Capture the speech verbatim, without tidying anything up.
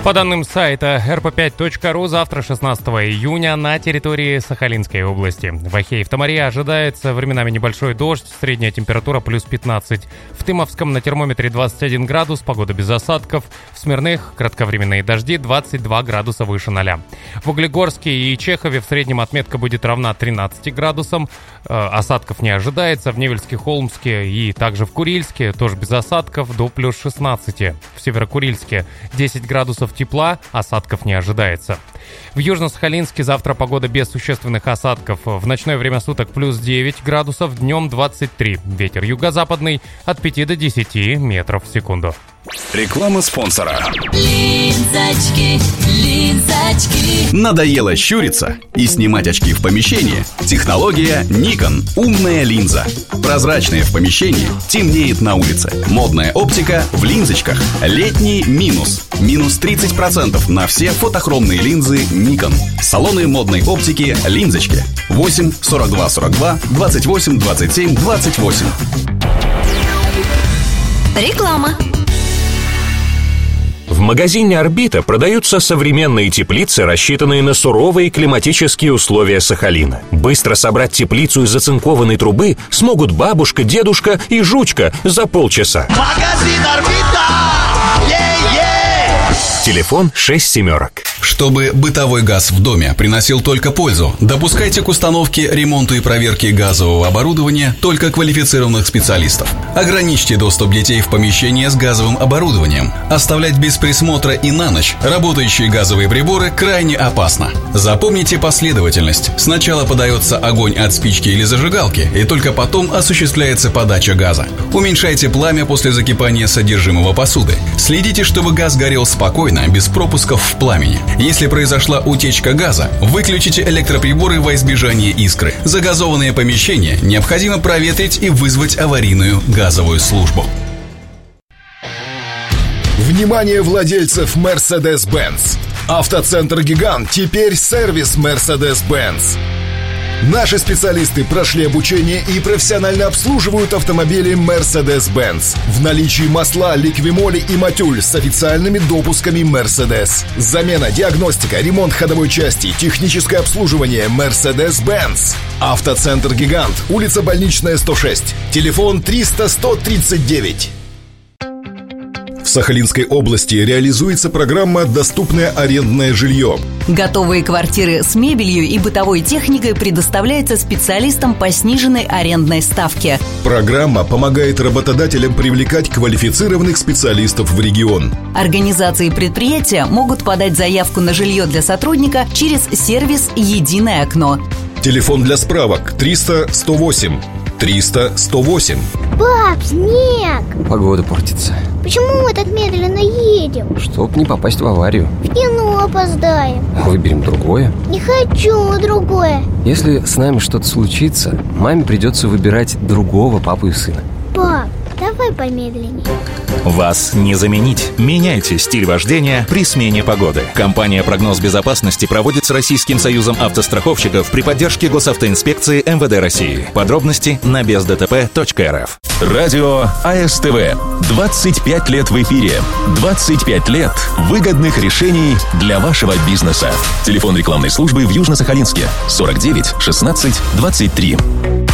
По данным сайта эр пэ пять точка ру, завтра, шестнадцатого июня, на территории Сахалинской области в Ахее и в Тамаре ожидается временами небольшой дождь, средняя температура плюс пятнадцать. В Тымовском на термометре двадцать один градус, погода без осадков. В Смирных кратковременные дожди, двадцать два градуса выше ноля. В Углегорске и Чехове в среднем отметка будет равна тринадцати градусам. Э, осадков не ожидается. В Невельске, Холмске и также в Курильске тоже без осадков, до плюс шестнадцати. В Северокурильске десять градусов тепла, осадков не ожидается. В Южно-Сахалинске завтра погода без существенных осадков. В ночное время суток плюс девять градусов, днем двадцать три. Ветер юго-западный от пяти до десяти метров в секунду. Реклама спонсора. Линзочки, линзочки. Надоело щуриться и снимать очки в помещении? Технология Nikon. Умная линза. Прозрачная в помещении, темнеет на улице. Модная оптика в линзочках. Летний минус. Минус тридцать процентов на все фотохромные линзы Nikon. Салоны модной оптики «Линзочки». восемь сорок два сорок два двадцать восемь двадцать семь двадцать восемь. Реклама. В магазине «Орбита» продаются современные теплицы, рассчитанные на суровые климатические условия Сахалина. Быстро собрать теплицу из оцинкованной трубы смогут бабушка, дедушка и жучка за полчаса. Магазин «Орбита». Е-е! Телефон шесть семерок. Чтобы бытовой газ в доме приносил только пользу, допускайте к установке, ремонту и проверке газового оборудования только квалифицированных специалистов. Ограничьте доступ детей в помещение с газовым оборудованием. Оставлять без присмотра и на ночь работающие газовые приборы крайне опасно. Запомните последовательность. Сначала подается огонь от спички или зажигалки, и только потом осуществляется подача газа. Уменьшайте пламя после закипания содержимого посуды. Следите, чтобы газ горел спокойно, без пропусков в пламени. Если произошла утечка газа, выключите электроприборы во избежание искры. Загазованные помещения необходимо проветрить и вызвать аварийную газовую службу. Внимание владельцев Mercedes-Benz! Автоцентр «Гигант» теперь сервис Mercedes-Benz. Наши специалисты прошли обучение и профессионально обслуживают автомобили Mercedes-Benz. В наличии масла, ликвимоли и матюль с официальными допусками Mercedes. Замена, диагностика, ремонт ходовой части, техническое обслуживание Mercedes-Benz. Автоцентр «Гигант», улица Больничная, сто шесть. Телефон триста сто тридцать девять. В Сахалинской области реализуется программа «Доступное арендное жилье». Готовые квартиры с мебелью и бытовой техникой предоставляются специалистам по сниженной арендной ставке. Программа помогает работодателям привлекать квалифицированных специалистов в регион. Организации и предприятия могут подать заявку на жилье для сотрудника через сервис «Единое окно». Телефон для справок триста сто восемь. триста сто восемь. Пап, снег! Погода портится. Почему мы так медленно едем? Чтоб не попасть в аварию. В кино опоздаем. Выберем другое. Не хочу другое. Если с нами что-то случится, маме придется выбирать другого папу и сына. Пап, давай помедленнее. Вас не заменить. Меняйте стиль вождения при смене погоды. Компания «Прогноз безопасности» проводит с Российским союзом автостраховщиков при поддержке госавтоинспекции эм вэ дэ России. Подробности на без дэ тэ пэ точка эр эф. Радио а эс тэ вэ. двадцать пять лет в эфире. двадцать пять лет выгодных решений для вашего бизнеса. Телефон рекламной службы в Южно-Сахалинске сорок девять шестнадцать двадцать три.